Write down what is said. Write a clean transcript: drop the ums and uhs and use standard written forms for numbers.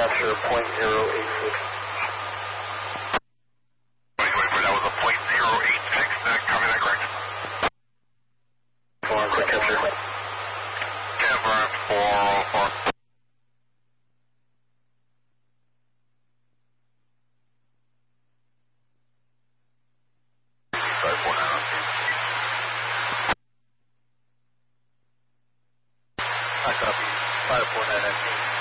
capture .086. That was a .086, copy that correct? Quick capture. Denver 404. Sorry, 49. I copy. 549.